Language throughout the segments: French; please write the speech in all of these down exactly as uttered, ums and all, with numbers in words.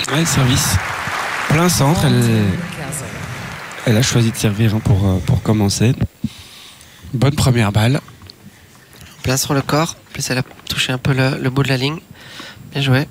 Ouais, service. Plein centre. Elle, elle a choisi de servir pour, pour commencer. Bonne première balle. Place sur le corps. En plus, elle a touché un peu le, le bout de la ligne. Bien joué.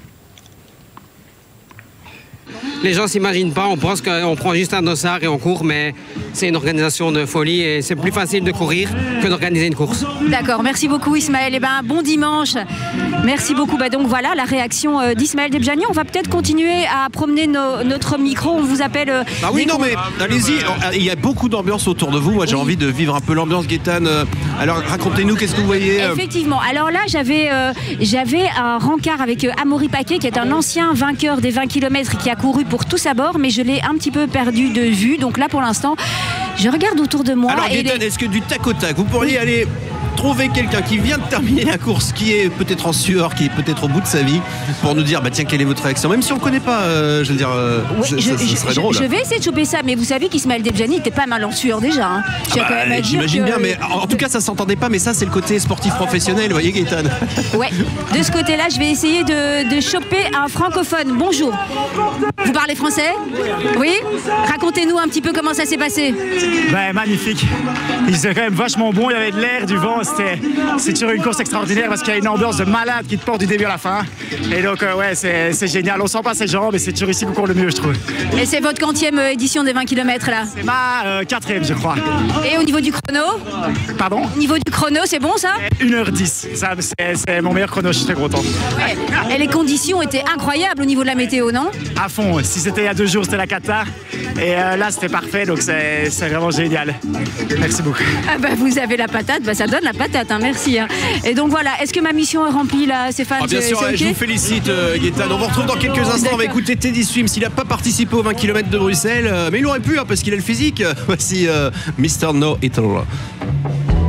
Les gens s'imaginent pas, on pense qu'on prend juste un dossard et on court, mais c'est une organisation de folie et c'est plus facile de courir que d'organiser une course. D'accord, merci beaucoup Ismaël. Et ben bon dimanche. Merci beaucoup. Bah, donc voilà la réaction euh, d'Ismaël Debjani. On va peut-être continuer à promener nos, notre micro. On vous appelle. Euh, ah oui, non, mais allez-y. Il y a beaucoup d'ambiance autour de vous. Moi, j'ai oui. envie de vivre un peu l'ambiance, Gaëtane. Alors, racontez-nous, qu'est-ce que vous voyez? Effectivement. Alors là, j'avais euh, j'avais un rencard avec euh, Amaury Paquet, qui est un ancien vainqueur des vingt kilomètres et qui a couru pour tous à bord, mais je l'ai un petit peu perdu de vue. Donc là, pour l'instant, je regarde autour de moi. Alors, Gaëtane, les... est-ce que du tac au tac, vous pourriez oui. aller trouver quelqu'un qui vient de terminer la course, qui est peut-être en sueur, qui est peut-être au bout de sa vie, pour nous dire, bah tiens, quelle est votre réaction? Même si on ne connaît pas, euh, je veux dire, euh, oui, je, je, ça, ça serait je, drôle. Je vais essayer de choper ça, mais vous savez qu'Ismaël Debjani n'était pas mal en sueur déjà. Hein. Ah bah, J'imagine que... bien, mais en, en tout cas, ça s'entendait pas, mais ça, c'est le côté sportif professionnel, vous voyez, Gaëtane? Ouais, de ce côté-là, je vais essayer de, de choper un francophone. Bonjour. Vous parlez français? Oui. Racontez-nous un petit peu comment ça s'est passé. Ben, magnifique. Il faisait quand même vachement bon, il y avait de l'air, du vent, c'était... C'est toujours une course extraordinaire parce qu'il y a une ambiance de malade qui te porte du début à la fin. Et donc, euh, ouais, c'est génial. On sent pas ses jambes et c'est toujours ici qu'on court le mieux, je trouve. Et c'est votre quantième édition des vingt kilomètres là? C'est ma euh, quatrième, je crois. Et au niveau du chrono? Pardon? Au niveau du chrono, c'est bon ça? une heure dix. C'est mon meilleur chrono, je suis très content. Ouais. Et les conditions étaient incroyables au niveau de la météo, non? À fond. Si c'était il y a deux jours, c'était la cata. Et euh, là, c'était parfait. Donc, c'est vraiment génial. Merci beaucoup. Ah bah, vous avez la patate. Bah, ça donne la patate. Hein. Merci. Hein. Et donc, voilà. Est-ce que ma mission est remplie là, Stéphane? Ah, bien sûr, okay, je vous félicite, euh, Gaëtane. On vous retrouve dans quelques instants. On va écouter Teddy Swims. Il n'a pas participé aux vingt kilomètres de Bruxelles, euh, mais il aurait pu hein, parce qu'il a le physique. Voici euh, mister No It All.